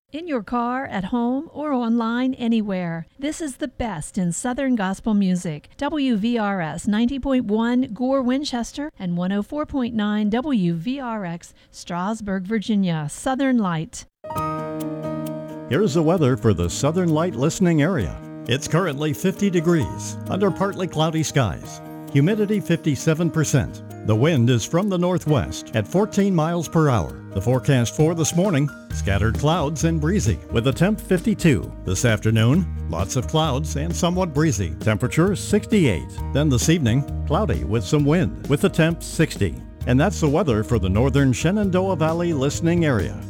In your car, at home, or online, anywhere. This is the best in Southern Gospel music. WVRS 90.1 Gore, Winchester, and 104.9 WVRX, Strasburg, Virginia. Southern Light. Here's the weather for the Southern Light listening area. It's currently 50 degrees, under partly cloudy skies. Humidity 57%. The wind is from the northwest at 14 miles per hour. The forecast for this morning, scattered clouds and breezy with a temp 52. This afternoon, lots of clouds and somewhat breezy. Temperature 68. Then this evening, cloudy with some wind with a temp 60. And that's the weather for the northern Shenandoah Valley listening area.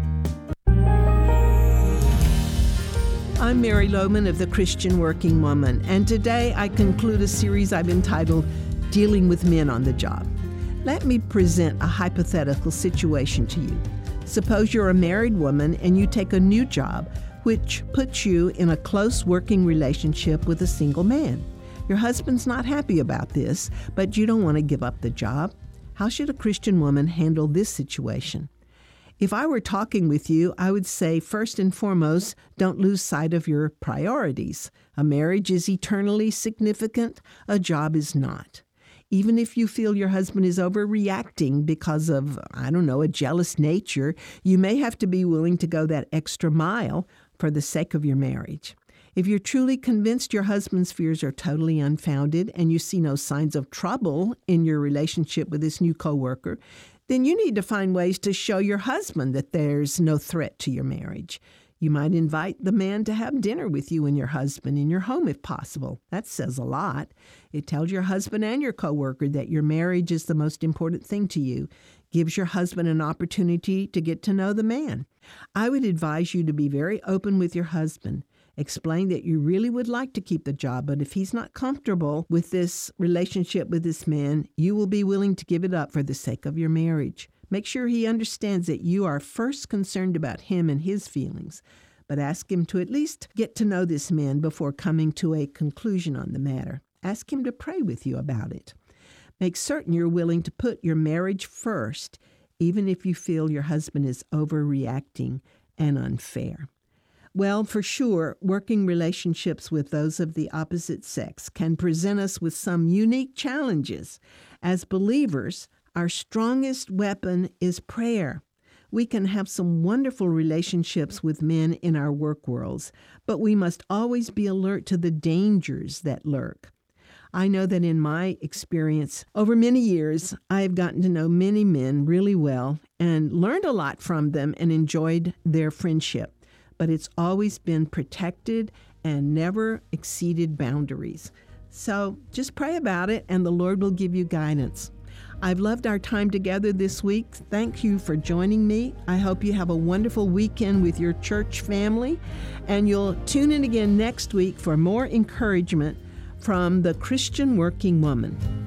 I'm Mary Lohman of the Christian Working Woman, and today I conclude a series I've entitled Dealing with Men on the Job. Let me present a hypothetical situation to you. Suppose you're a married woman and you take a new job, which puts you in a close working relationship with a single man. Your husband's not happy about this, but you don't want to give up the job. How should a Christian woman handle this situation? If I were talking with you, I would say, first and foremost, don't lose sight of your priorities. A marriage is eternally significant, a job is not. Even if you feel your husband is overreacting because of, a jealous nature, you may have to be willing to go that extra mile for the sake of your marriage. If you're truly convinced your husband's fears are totally unfounded and you see no signs of trouble in your relationship with this new coworker, then you need to find ways to show your husband that there's no threat to your marriage. You might invite the man to have dinner with you and your husband in your home if possible. That says a lot. It tells your husband and your coworker that your marriage is the most important thing to you. Gives your husband an opportunity to get to know the man. I would advise you to be very open with your husband. Explain that you really would like to keep the job, but if he's not comfortable with this relationship with this man, you will be willing to give it up for the sake of your marriage. Make sure he understands that you are first concerned about him and his feelings, but ask him to at least get to know this man before coming to a conclusion on the matter. Ask him to pray with you about it. Make certain you're willing to put your marriage first, even if you feel your husband is overreacting and unfair. Well, for sure, working relationships with those of the opposite sex can present us with some unique challenges. As believers, our strongest weapon is prayer. We can have some wonderful relationships with men in our work worlds, but we must always be alert to the dangers that lurk. I know that in my experience, over many years, I have gotten to know many men really well and learned a lot from them and enjoyed their friendship. But it's always been protected and never exceeded boundaries. So just pray about it and the Lord will give you guidance. I've loved our time together this week. Thank you for joining me. I hope you have a wonderful weekend with your church family, and you'll tune in again next week for more encouragement from the Christian Working Woman.